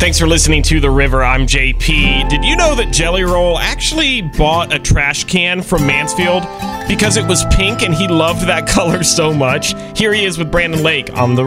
Thanks for listening to The River. I'm JP. Did you know that Jelly Roll actually bought a trash can from Mansfield because it was pink and he loved that color so much? Here he is with Brandon Lake on The